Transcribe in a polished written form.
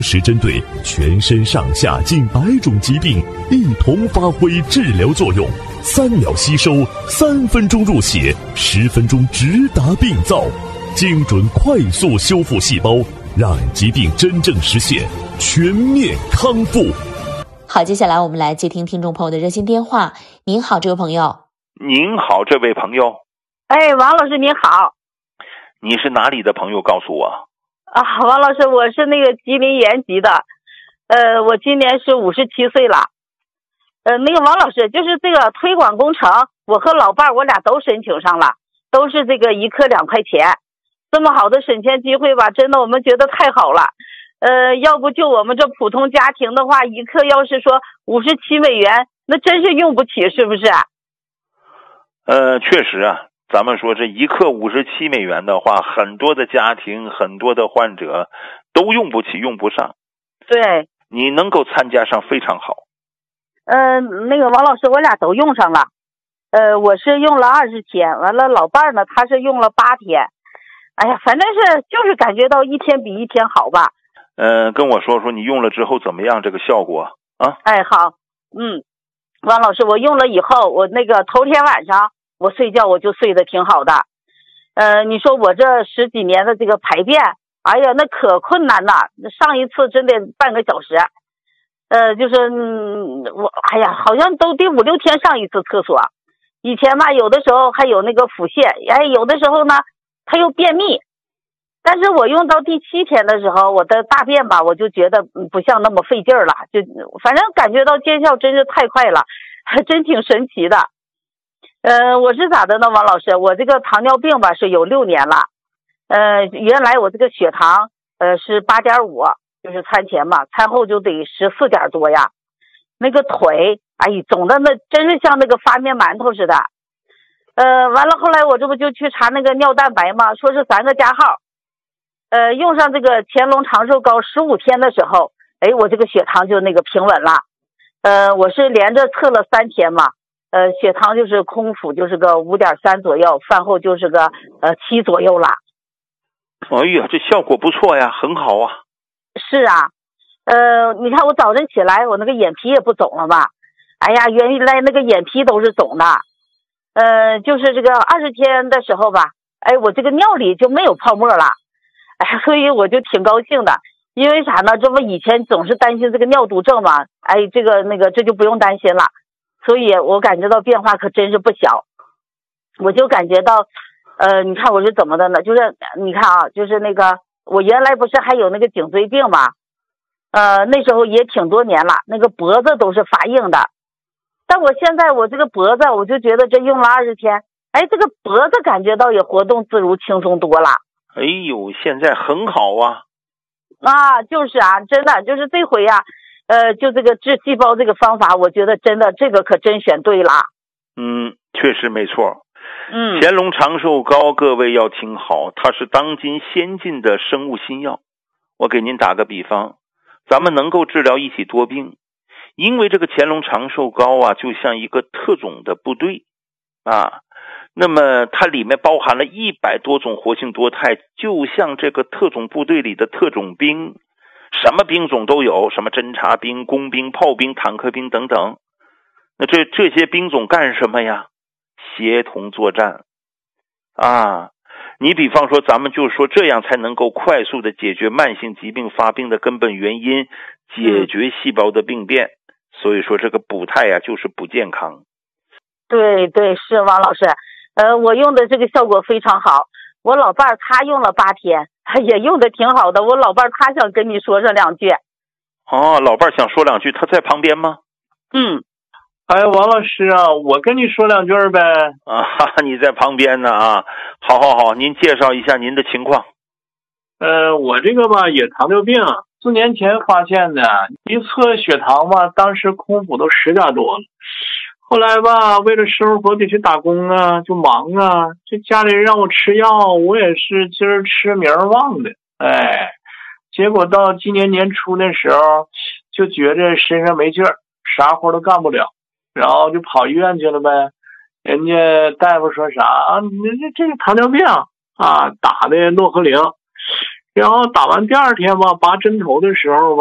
是针对全身上下近100种疾病一同发挥治疗作用，3秒吸收，3分钟入血，10分钟直达病灶，精准快速修复细胞，让疾病真正实现全面康复。 好，接下来我们来接听听众朋友的热线电话。您好，这位朋友。 您好，这位朋友。 哎，王老师您好。 你是哪里的朋友？告诉我。 王老师，我是那个吉林延吉的，我今年是57岁了。那个王老师，就是这个推广工程，我和老伴儿我俩都申请上了，都是这个1克2块钱，这么好的省钱机会吧，真的我们觉得太好了。要不就我们这普通家庭的话，1克要是说57美元，那真是用不起，是不是？ 确实啊。咱们说这1克57美元的话，很多的家庭，很多的患者都用不起，用不上。 对， 你能够参加上非常好。 那个王老师，我俩都用上了。我是用了20天，完了老伴儿呢，他是用了8天。哎呀，反正是就是感觉到一天比一天好吧。 跟我说说你用了之后怎么样，这个效果啊？ 哎，好，王老师，我用了以后，我那个头天晚上。我睡觉我就睡得挺好的，你说我这10几年的这个排便，哎呀，那可困难了，上一次真得半个小时，就是我哎呀，好像都得5、6天上一次厕所。以前吧，有的时候还有那个腹泻，哎，有的时候呢，它又便秘。但是我用到第7天的时候，我的大便吧，我就觉得不像那么费劲儿了，就反正感觉到见效真是太快了，还真挺神奇的。我是咋的呢，王老师？我这个糖尿病吧是有6年了，原来我这个血糖是8.5，就是餐前嘛，餐后就得14点多呀。那个腿，哎，肿的那真是像那个发面馒头似的。完了后来我这不就去查那个尿蛋白嘛，说是3个加号。用上这个乾隆长寿膏15天的时候，哎，我这个血糖就那个平稳了。我是连着测了3天嘛。血糖就是空腹就是个5.3左右，饭后就是个7左右了。 哎呀，这效果不错呀，很好啊。 是啊，你看我早晨起来，我那个眼皮也不肿了吧？哎呀，原来那个眼皮都是肿的。就是这个20天的时候吧，哎，我这个尿里就没有泡沫了。哎，所以我就挺高兴的，因为啥呢？这不以前总是担心这个尿毒症嘛，哎，这个那个这就不用担心了。所以我感觉到变化可真是不小，我就感觉到，你看我是怎么的呢？就是你看啊，就是那个我原来不是还有那个颈椎病嘛，那时候也挺多年了，那个脖子都是发硬的，但我现在我这个脖子，我就觉得这用了20天，哎，这个脖子感觉到也活动自如，轻松多了。 哎呦，现在很好啊！ 啊，就是啊，真的就是这回呀。就这个治细胞这个方法，我觉得真的这个可真选对了。 确实没错。乾隆长寿膏，各位要听好，它是当今先进的生物新药。我给您打个比方，咱们能够治疗一体多病，因为这个乾隆长寿膏啊，就像一个特种的部队啊。那么它里面包含了100多种活性多肽，就像这个特种部队里的特种兵。什么兵种都有，什么侦察兵、工兵、炮兵、坦克兵等等。那这些兵种干什么呀？协同作战啊！你比方说，咱们就说这样才能够快速的解决慢性疾病发病的根本原因，解决细胞的病变。所以说，这个补肽呀，就是补健康。 对对，是王老师，我用的这个效果非常好。我老伴儿他用了8天，也用的挺好的。我老伴儿他想跟你说上2句。 哦，老伴儿想说2句，他在旁边吗？ 哎，王老师啊，我跟你说2句呗。 你在旁边呢啊。好，您介绍一下您的情况。 我这个吧也糖尿病，4年前发现的，一测血糖吧，当时空腹都10点多了。后来吧，为了生活得去打工啊，就忙啊，这家里人让我吃药，我也是今儿吃明儿忘的，哎，结果到今年年初的时候，就觉着身上没劲儿，啥活都干不了，然后就跑医院去了呗。人家大夫说啥啊？你这个糖尿病啊，打的诺和灵。 然后打完第二天吧，拔针头的时候吧。